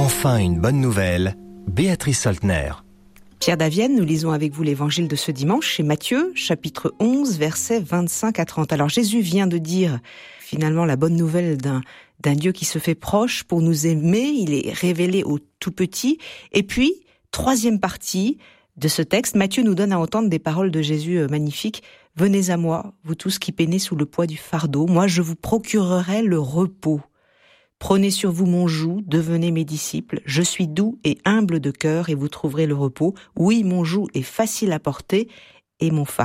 Enfin une bonne nouvelle, Béatrice Soltner. Pierre Davienne, nous lisons avec vous l'évangile de ce dimanche chez Matthieu, chapitre 11, versets 25 à 30. Alors Jésus vient de dire finalement la bonne nouvelle d'un Dieu qui se fait proche pour nous aimer. Il est révélé au tout petit. Et puis, troisième partie de ce texte, Matthieu nous donne à entendre des paroles de Jésus magnifiques. « Venez à moi, vous tous qui peinez sous le poids du fardeau, moi je vous procurerai le repos. Prenez sur vous mon joug, devenez mes disciples. Je suis doux et humble de cœur et vous trouverez le repos. Oui, mon joug est facile à porter et mon fardeau